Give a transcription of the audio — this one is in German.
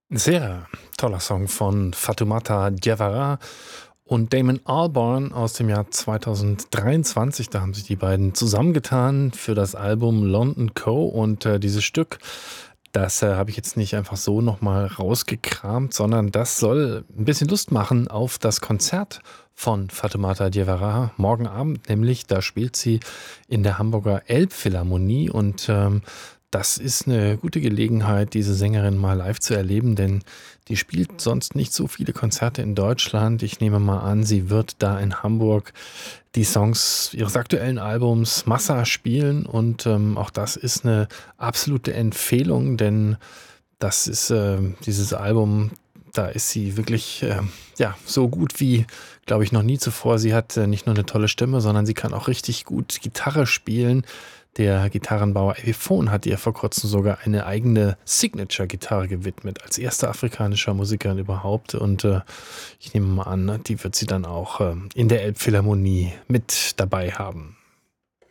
Sehr toller Song von Fatoumata Diawara und Damon Albarn aus dem Jahr 2023. Da haben sich die beiden zusammengetan für das Album London Co. Und dieses Stück, das habe ich jetzt nicht einfach so nochmal rausgekramt, sondern das soll ein bisschen Lust machen auf das Konzert von Fatoumata Diawara. Morgen Abend nämlich, da spielt sie in der Hamburger Elbphilharmonie und das ist eine gute Gelegenheit, diese Sängerin mal live zu erleben, denn die spielt sonst nicht so viele Konzerte in Deutschland. Ich nehme mal an, sie wird da in Hamburg die Songs ihres aktuellen Albums Massa spielen und auch das ist eine absolute Empfehlung, denn das ist dieses Album, da ist sie wirklich ja, so gut wie, glaube ich, noch nie zuvor. Sie hat nicht nur eine tolle Stimme, sondern sie kann auch richtig gut Gitarre spielen. Der Gitarrenbauer Epiphone hat ihr vor kurzem sogar eine eigene Signature-Gitarre gewidmet, als erste afrikanischer Musikerin überhaupt. Und ich nehme mal an, die wird sie dann auch in der Elbphilharmonie mit dabei haben.